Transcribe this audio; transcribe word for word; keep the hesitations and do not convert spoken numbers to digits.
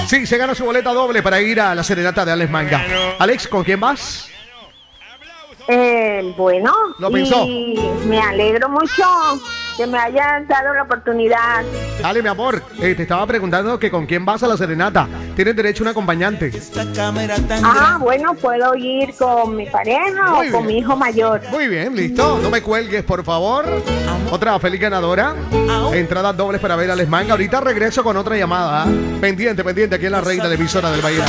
Sí, se gana su boleta doble para ir a la serenata de Alex Manga. Alex, ¿con quién vas? Eh, bueno, ¿Lo pensó? y me alegro mucho que me hayan dado la oportunidad. Dale, mi amor, eh, te estaba preguntando que con quién vas a la serenata. Tienes derecho a un acompañante. Ah, bueno, puedo ir con mi pareja Muy o con bien. mi hijo mayor. Muy bien, listo. No me cuelgues, por favor. Otra feliz ganadora. Entradas dobles para ver a Alex Manga. Ahorita regreso con otra llamada. ¿eh? Pendiente, pendiente, aquí en la reina de emisora del Valle.